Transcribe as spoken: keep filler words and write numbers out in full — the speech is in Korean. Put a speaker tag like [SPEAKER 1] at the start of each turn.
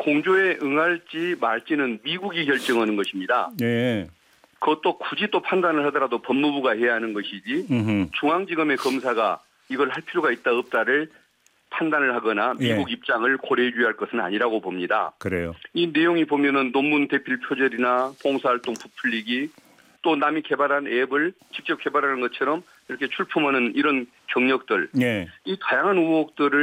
[SPEAKER 1] 공조에 응할지 말지는 미국이 결정하는 것입니다.
[SPEAKER 2] 예.
[SPEAKER 1] 그것도 굳이 또 판단을 하더라도 법무부가 해야 하는 것이지
[SPEAKER 2] 음흠.
[SPEAKER 1] 중앙지검의 검사가 이걸 할 필요가 있다 없다를 판단을 하거나 미국
[SPEAKER 2] 예.
[SPEAKER 1] 입장을 고려해 줘야 할 것은 아니라고 봅니다.
[SPEAKER 2] 그래요.
[SPEAKER 1] 이 내용이 보면은 논문 대필 표절이나 봉사활동 부풀리기 또 남이 개발한 앱을 직접 개발하는 것처럼 이렇게 출품하는 이런 경력들
[SPEAKER 2] 예.
[SPEAKER 1] 이 다양한 의혹들을